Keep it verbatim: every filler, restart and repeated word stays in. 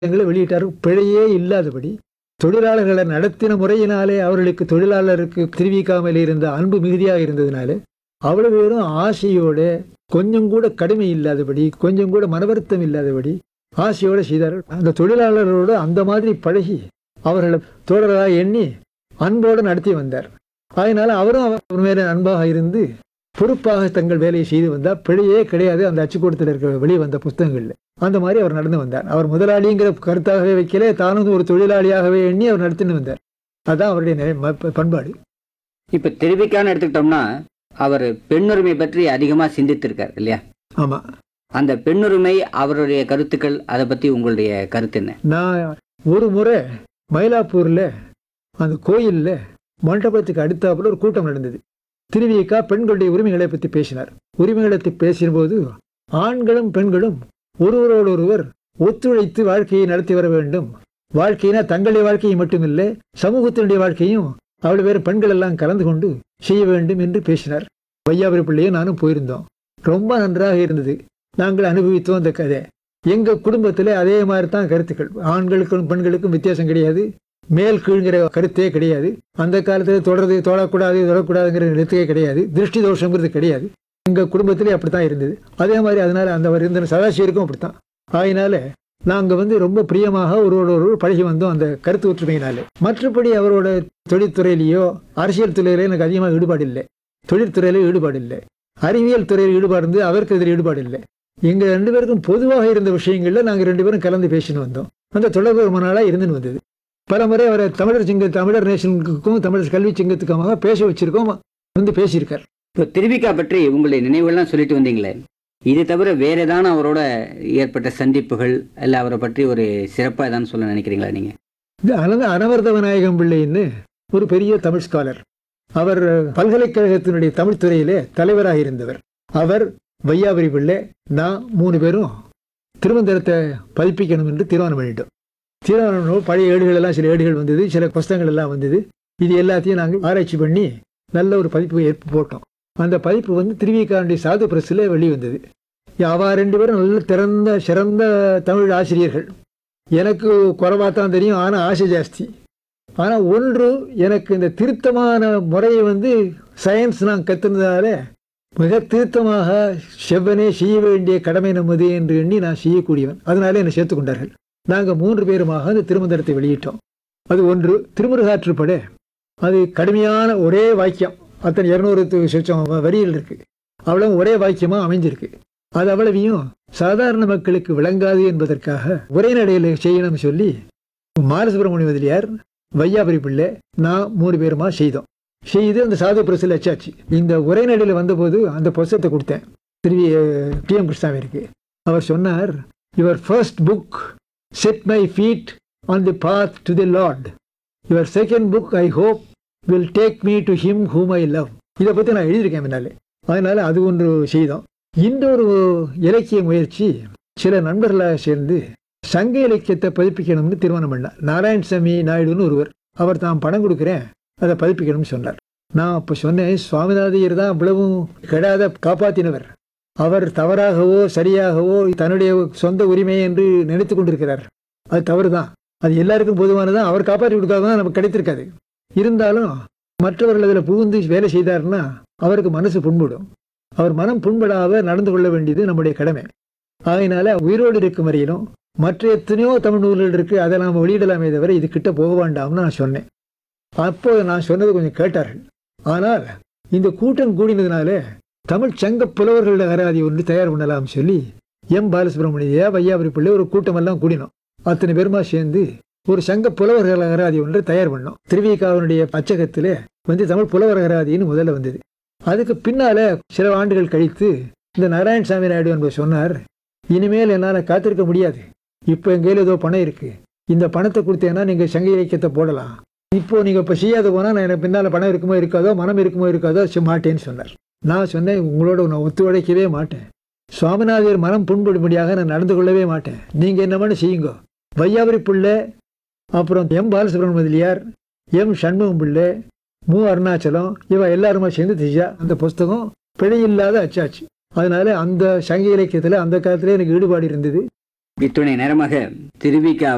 புத்தகங்களை வெளியிட்டார். பிழையே இல்லாதபடி தொழிலாளர்களை நடத்தின முறையினாலே அவர்களுக்கு தொழிலாளருக்கு தெரிவிக்காமல் இருந்த அன்பு மிகுதியாக இருந்ததுனாலே அவ்வளவு பேரும் ஆசையோட கொஞ்சம் கூட கடுமை இல்லாதபடி கொஞ்சம் கூட மனவருத்தம் இல்லாதபடி ஆசையோடு செய்தார்கள். அந்த தொழிலாளர்களோடு அந்த மாதிரி பழகி அவர்களை தோழராக எண்ணி அன்போடு நடத்தி வந்தார். அதனால அவரும் அவர் மேலே அன்பாக இருந்து பொறுப்பாக தங்கள் வேலையை செய்து வந்தால் பிழையே கிடையாது. அந்த அச்சுக்கூடத்தில் இருக்கிற வெளியே வந்த புத்தகங்கள்ல அந்த மாதிரி அவர் நடந்து வந்தார். அவர் முதலாளிங்கிற கருத்தாகவே வைக்கல, தானும் ஒரு தொழிலாளியாகவே எண்ணி அவர் நடத்தின்னு வந்தார். அதுதான் அவருடைய பண்பாடு. இப்ப தெரிவிக்கான்னு எடுத்துக்கிட்டோம்னா அவர் பெண்ணுரிமை பற்றி அதிகமா சிந்தித்திருக்கார் இல்லையா? ஆமா. அந்த பெண்ணுரிமை அவருடைய கருத்துக்கள், அதை பத்தி உங்களுடைய கருத்து என்ன? நான் ஒரு முறை மயிலாப்பூர்ல அந்த கோயில்ல மண்டபத்துக்கு அடுத்தாப்புல ஒரு கூட்டம் நடந்தது. திருவிக்கா பெண்களுடைய உரிமைகளை பற்றி பேசினார். உரிமைகளை பற்றி பேசினபோது ஆண்களும் பெண்களும் ஒருவரோடு ஒருவர் ஒத்துழைத்து வாழ்க்கையை நடத்தி வர வேண்டும். வாழ்க்கையினா தங்களுடைய வாழ்க்கையை மட்டுமில்லை, சமூகத்தினுடைய வாழ்க்கையும் அவ்வளவு பேர் பெண்கள் எல்லாம் கலந்து கொண்டு செய்ய வேண்டும் என்று பேசினார். வையாபுரி பிள்ளையும் நானும் போயிருந்தோம். ரொம்ப நன்றாக இருந்தது. நாங்கள் அனுபவித்தோம் அந்த கதை. எங்க குடும்பத்தில் அதே மாதிரி தான் கருத்துக்கள். ஆண்களுக்கும் பெண்களுக்கும் வித்தியாசம் கிடையாது, மேல் கீழ்ங்கிற கருத்தே கிடையாது. அந்த காலத்தில் தொடர்றது தொடக்கூடாது தொடக்கூடாதுங்கிற நிறுத்தே கிடையாது, திருஷ்டி தோஷங்கிறது கிடையாது. எங்க குடும்பத்திலே அப்படித்தான் இருந்தது. அதே மாதிரி அதனால அந்த இருந்த சதாசிவருக்கும் அப்படித்தான். அதனால நாங்கள் வந்து ரொம்ப பிரியமாக ஒருவரோட ஒரு பழகி வந்தோம் அந்த கருத்து ஒற்றுமையினாலே. மற்றபடி அவரோட தொழில்துறையிலேயோ அரசியல் துறையிலே எனக்கு அதிகமாக ஈடுபாடு இல்லை. தொழில்துறையில ஈடுபாடு இல்லை, அறிவியல் துறையில் ஈடுபாடு இருந்து அவருக்கு இதில் ஈடுபாடு இல்லை. எங்கள் ரெண்டு பேருக்கும் பொதுவாக இருந்த விஷயங்கள்ல நாங்கள் ரெண்டு பேரும் கலந்து பேசின்னு வந்தோம். அந்த தொடர்பு ரொம்ப நாளாக இருந்துன்னு வந்தது. பல முறை அவரை தமிழர் சிங்க தமிழர் நேஷனுக்கும் தமிழர் கல்வி சிங்கத்துக்குமாக பேச வச்சிருக்கோம், வந்து பேசியிருக்கார். இப்போ திருவிக்கா பற்றி உங்களுடைய நினைவுகள்லாம் சொல்லிட்டு வந்தீங்களே, இது தவிர வேற ஏதான அவரோட ஏற்பட்ட சந்திப்புகள் இல்லை அவரை பற்றி ஒரு சிறப்பாக ஏதான்னு சொல்ல நினைக்கிறீங்களா நீங்க? இது அனந்த அனவர்த விநாயகம் பிள்ளைன்னு ஒரு பெரிய தமிழ் ஸ்காலர். அவர் பல்கலைக்கழகத்தினுடைய தமிழ் துறையிலே தலைவராக இருந்தவர். அவர், வையாபுரி பிள்ளை, நான் மூணு பேரும் திருமந்திரத்தை பதிப்பிக்கணும் என்று தீர்மானம் பண்ணிட்டோம். தீர்மானம் பழைய ஏடுகள் எல்லாம் சில ஏடுகள் வந்தது, சில புஸ்தகங்கள் எல்லாம் வந்தது. இது எல்லாத்தையும் நாங்கள் ஆராய்ச்சி பண்ணி நல்ல ஒரு பதிப்பு ஏற்பு போட்டோம். அந்த பதிப்பு வந்து திருவிக்கானுடைய சாது பிரஸில் வெளிவந்தது. அவா ரெண்டு பேரும் நல்ல திறந்த சிறந்த தமிழ் ஆசிரியர்கள். எனக்கு குறைவாக தான் தெரியும், ஆனால் ஆசை ஜாஸ்தி. ஆனால் ஒன்று, எனக்கு இந்த திருத்தமான முறையை வந்து சயின்ஸ் நான் கற்றுனதால மிக திருத்தமாக செவ்வனே செய்ய வேண்டிய கடமை நமது என்று எண்ணி நான் செய்யக்கூடியவன். அதனால என்னை சேர்த்து கொண்டார்கள். நாங்கள் மூன்று பேருமாக அந்த திருமந்திரத்தை வெளியிட்டோம். அது ஒன்று. திருமுருகாற்றுப்படை அது கடுமையான ஒரே வாக்கியம், அத்தனை இருநூறு சொச்சம் வரிகள் இருக்கு, அவ்வளவு ஒரே வாக்கியமாக அமைஞ்சிருக்கு. அது அவ்வளவையும் சாதாரண மக்களுக்கு விளங்காது என்பதற்காக உரைநடையில் செய்யணும்னு சொல்லி மாலசுப்ரமணிய முதலியார், வையாபுரி பிள்ளை, நான் மூணு பேருமா செய்தோம். செய்து அந்த சாது பிரஸில் அச்சாச்சு. இந்த உரைநடையில் வந்தபோது அந்த புஸ்தகத்தை கொடுத்தேன் திருவி டி எம் கிருஷ்ணாவிற்கு. அவர் சொன்னார், your first book set my feed on the path to the Lord. Your second book I hope will take me to him whom I love. இதை பற்றி நான் எழுதியிருக்கேன் முன்னாலே. அதனால அது ஒன்று செய்தோம். இன்னொரு இலக்கிய முயற்சி, சில நண்பர்களாக சேர்ந்து சங்க இலக்கியத்தை பதிப்பிக்கணும்னு தீர்மானம் பண்ணார். நாராயணசாமி நாயுடுன்னு ஒருவர், அவர் தான் பணம் கொடுக்குறேன் அதை பதிப்பிக்கணும்னு சொன்னார். நான் அப்போ சொன்னேன், சுவாமிநாதையர் தான் இவ்வளவும் கெடாத காப்பாற்றினவர். அவர் தவறாகவோ சரியாகவோ தன்னுடைய சொந்த உரிமை என்று நினைத்து கொண்டிருக்கிறார். அது தவறு தான், அது எல்லாருக்கும் பொதுவானதான். அவர் காப்பாற்றி கொடுக்காதான் நமக்கு கிடைத்திருக்காது. இருந்தாலும் மற்றவர்கள் அதில் புகுந்து வேலை செய்தார்னா அவருக்கு மனசு புண்படும். அவர் மனம் புண்படாத நடந்து கொள்ள வேண்டியது நம்முடைய கடமை. ஆகையினால உயிரோடு இருக்கும் வரையிலும் மற்ற எத்தனையோ தமிழ் நூல்கள் இருக்கு, அதை நாம் வெளியிடலாமே தவிர இது கிட்ட போக வேண்டாம்னு நான் சொன்னேன். அப்போ நான் சொன்னது கொஞ்சம் கேட்டார்கள். ஆனால் இந்த கூட்டம் கூடினதுனால தமிழ் சங்க புலவர்கள் அகராதி ஒன்று தயார் பண்ணலாம் சொல்லி எம் பாலசுப்ரமணியா, வையாபுரி பிள்ளை ஒரு கூட்டமெல்லாம் கூடினோம். அத்தனை பேருமா சேர்ந்து ஒரு சங்க புலவர்கள் அகராதி ஒன்று தயார் பண்ணோம். திருவிக்காவினுடைய அச்சகத்தில் வந்து தமிழ் புலவர் அகராதின்னு முதல்ல வந்தது. அதுக்கு பின்னால சில ஆண்டுகள் கழித்து இந்த நாராயணசாமி நாயுடு என்பவர் சொன்னார், இனிமேல் என்னால் காத்திருக்க முடியாது. இப்போ என் கையில் ஏதோ பணம் இருக்கு, இந்த பணத்தை கொடுத்தேன்னா நீங்கள் சங்க இலக்கியத்தை போடலாம். இப்போ நீங்கள் இப்போ செய்யாத போனால் நான் எனக்கு பின்னால் பணம் இருக்குமோ இருக்காதோ, மனம் இருக்குமோ இருக்காதோ மாட்டேன்னு சொன்னார். நான் சொன்னேன், உங்களோட நான் ஒத்துழைக்கவே மாட்டேன். சுவாமிநாதர் மனம் புண்படும்படியாக நான் நடந்து கொள்ளவே மாட்டேன். நீங்கள் என்ன பண்ண செய்யுங்க. வையாபுரி பிள்ளை, அப்புறம் எம் பாலசுப்ரமணிய முதலியார், எம் சண்முகம் பிள்ளை, மு அருணாச்சலம், இவ எல்லாருமா சேர்ந்து திஜா அந்த புஸ்தகம் பிழையில்லாத அச்சாச்சு. அதனால அந்த சங்க இலக்கியத்தில் அந்த காலத்திலே எனக்கு ஈடுபாடு இருந்தது. இத்துணை நேரமாக திருவிக்கா